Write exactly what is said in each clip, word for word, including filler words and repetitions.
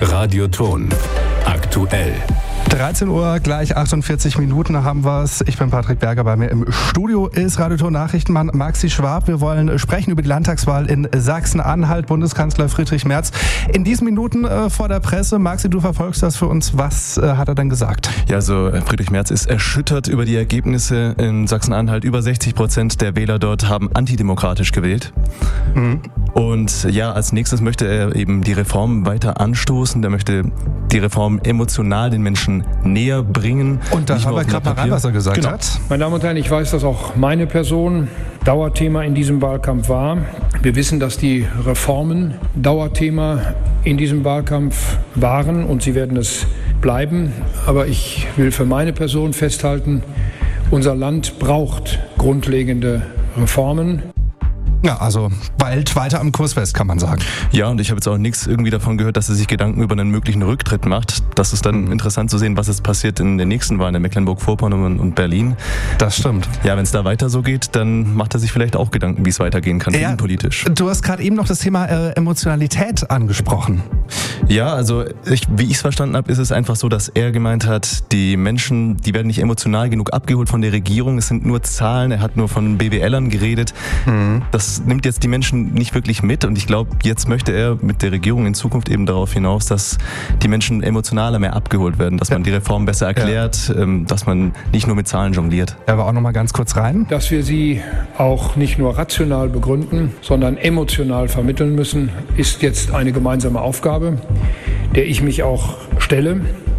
Radioton. Aktuell. dreizehn Uhr, gleich achtundvierzig Minuten haben wir es. Ich bin Patrick Berger, bei mir im Studio ist Radioton Nachrichtenmann Maxi Schwab. Wir wollen sprechen über die Landtagswahl in Sachsen-Anhalt, Bundeskanzler Friedrich Merz. In diesen Minuten äh, vor der Presse, Maxi, du verfolgst das für uns. Was äh, hat er denn gesagt? Ja, also Friedrich Merz ist erschüttert über die Ergebnisse in Sachsen-Anhalt. Über sechzig Prozent der Wähler dort haben antidemokratisch gewählt. Mhm. Und ja, als nächstes möchte er eben die Reform weiter anstoßen. Der möchte die Reform emotional den Menschen näher bringen. Und da haben wir gerade mal rein, was er gesagt genau. hat. Meine Damen und Herren, ich weiß, dass auch meine Person Dauerthema in diesem Wahlkampf war. Wir wissen, dass die Reformen Dauerthema in diesem Wahlkampf waren und sie werden es bleiben. Aber ich will für meine Person festhalten, unser Land braucht grundlegende Reformen. Ja, also bald weiter am Kurs fest, kann man sagen. Ja, und ich habe jetzt auch nichts irgendwie davon gehört, dass er sich Gedanken über einen möglichen Rücktritt macht. Das ist dann mhm. interessant zu sehen, was jetzt passiert in den nächsten Wahlen in Mecklenburg-Vorpommern und Berlin. Das stimmt. Ja, wenn es da weiter so geht, dann macht er sich vielleicht auch Gedanken, wie es weitergehen kann, ja, innenpolitisch. Du hast gerade eben noch das Thema äh, Emotionalität angesprochen. Ja, also ich, wie ich es verstanden habe, ist es einfach so, dass er gemeint hat, die Menschen, die werden nicht emotional genug abgeholt von der Regierung. Es sind nur Zahlen, er hat nur von B W Lern geredet. Mhm. Das nimmt jetzt die Menschen nicht wirklich mit und ich glaube, jetzt möchte er mit der Regierung in Zukunft eben darauf hinaus, dass die Menschen emotionaler mehr abgeholt werden, dass ja. man die Reform besser erklärt, ja. dass man nicht nur mit Zahlen jongliert. Ja, aber auch noch mal ganz kurz rein. Dass wir sie auch nicht nur rational begründen, sondern emotional vermitteln müssen, ist jetzt eine gemeinsame Aufgabe, der ich mich auch stelle.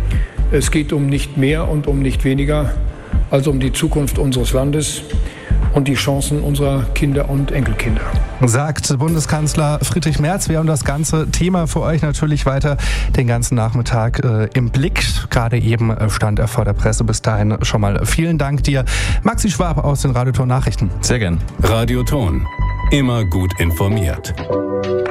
Es geht um nicht mehr und um nicht weniger, als um die Zukunft unseres Landes und die Chancen unserer Kinder und Enkelkinder. Sagt Bundeskanzler Friedrich Merz. Wir haben das ganze Thema für euch natürlich weiter den ganzen Nachmittag äh, im Blick. Gerade eben äh, stand er vor der Presse. Bis dahin schon mal vielen Dank dir. Maxi Schwab aus den Radioton Nachrichten. Sehr gern. Radioton. Immer gut informiert.